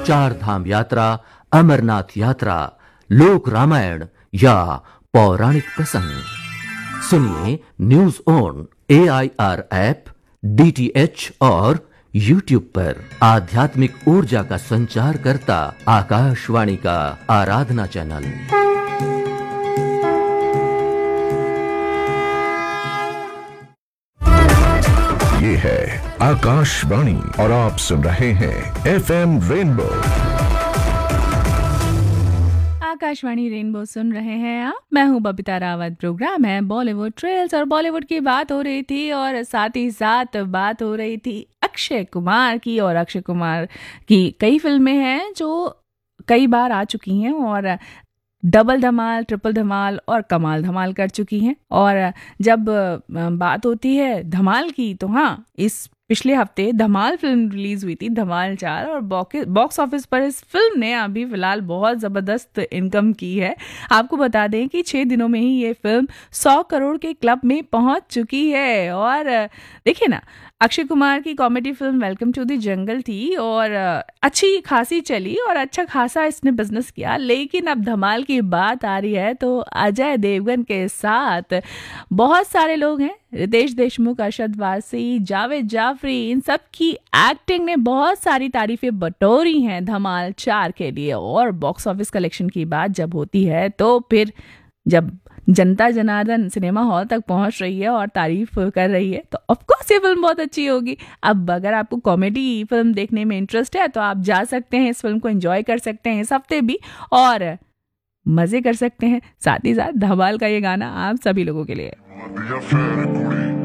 चार धाम यात्रा, अमरनाथ यात्रा, लोक रामायण या पौराणिक प्रसंग सुनिए news on AIR app, DTH और YouTube पर। आध्यात्मिक ऊर्जा का संचार करता आकाशवाणी का आराधना चैनल। ये है आकाशवाणी और आप सुन रहे हैं FM रेनबो। आकाशवाणी रेनबो सुन रहे हैं आप। मैं हूं बबीता रावत। प्रोग्राम है बॉलीवुड ट्रेल्स और बॉलीवुड की बात हो रही थी और साथ ही साथ बात हो रही थी अक्षय कुमार की। और अक्षय कुमार की कई फिल्में हैं जो कई बार आ चुकी हैं और डबल धमाल, ट्रिपल धमाल और कमाल धमाल कर चुकी हैं। और जब बात होती है धमाल की तो हाँ, इस पिछले हफ्ते धमाल फिल्म रिलीज हुई थी, धमाल 4, और बॉक्स ऑफिस पर इस फिल्म ने अभी फिलहाल बहुत ज़बरदस्त इनकम की है। आपको बता दें कि 6 दिनों में ही ये फिल्म 100 करोड़ के क्लब में पहुंच चुकी है। और देखिए ना, अक्षय कुमार की comedy film welcome to the jungle थी और अच्छी खासी चली और अच्छा खासा इसने बिजनेस किया। लेकिन अब धमाल की बात आ रही है तो अजय देवगन के साथ बहुत सारे लोग हैं, रितेश देशमुख, अरशद वारसी, जावेद जाफरी, इन सब की एक्टिंग ने बहुत सारी तारीफें बटोरी हैं धमाल 4 के लिए। और बॉक्स ऑफिस कलेक्शन की बात जब होती है तो फिर जब जनता जनार्दन सिनेमा हॉल तक पहुंच रही है और तारीफ कर रही है तो ऑफकोर्स ये फिल्म बहुत अच्छी होगी। अब अगर आपको कॉमेडी फिल्म देखने में इंटरेस्ट है तो आप जा सकते हैं, इस फिल्म को एंजॉय कर सकते हैं इस हफ्ते भी और मजे कर सकते हैं। साथ ही साथ धमाल का ये गाना आप सभी लोगों के लिए।